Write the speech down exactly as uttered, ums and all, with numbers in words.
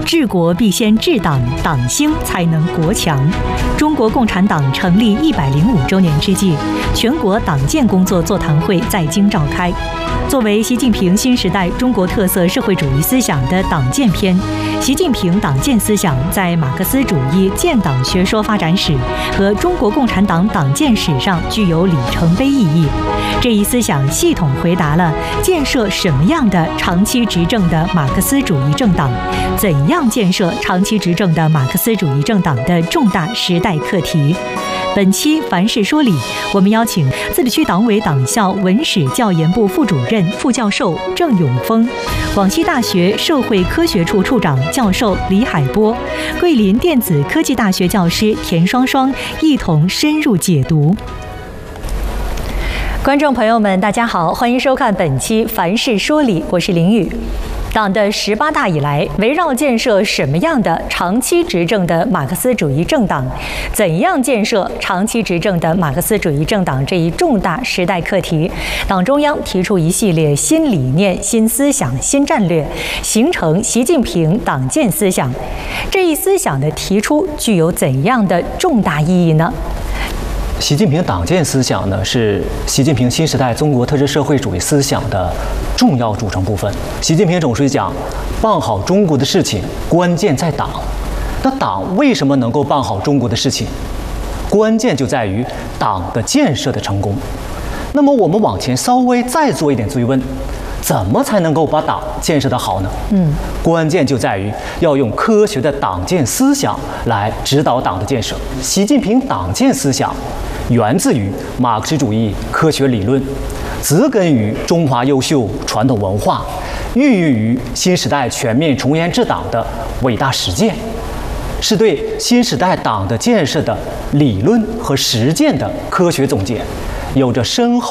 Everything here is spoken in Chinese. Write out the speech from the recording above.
治国必先治党，党兴才能国强。中国共产党成立一百零五周年之际，全国党建工作座谈会在京召开。作为习近平新时代中国特色社会主义思想的党建篇，习近平党建思想在马克思主义建党学说发展史和中国共产党党建史上具有里程碑意义。这一思想系统回答了建设什么样的长期执政的马克思主义政党，怎样建设长期执政的马克思主义政党的重大时代课题。本期凡事说理，我们邀请自治区党委党校文史教研部副主任、副教授郑永峰，广西大学社会科学处处长教授李海波，桂林电子科技大学教师田双双一同深入解读。观众朋友们，大家好，欢迎收看本期凡事说理，我是林宇。党的十八大以来，围绕建设什么样的长期执政的马克思主义政党，怎样建设长期执政的马克思主义政党这一重大时代课题，党中央提出一系列新理念、新思想、新战略，形成习近平党建思想。这一思想的提出具有怎样的重大意义呢？ 习近平党建思想呢，是习近平新时代中国特色社会主义思想的重要组成部分。习近平总书记讲，办好中国的事情，关键在党。那党为什么能够办好中国的事情？关键就在于党的建设的成功。那么我们往前稍微再做一点追问，怎么才能够把党建设得好呢？嗯，关键就在于要用科学的党建思想来指导党的建设。习近平党建思想源自于马克思主义科学理论，植根于中华优秀传统文化，孕育于新时代全面从严治党的伟大实践，是对新时代党的建设的理论和实践的科学总结，有着深厚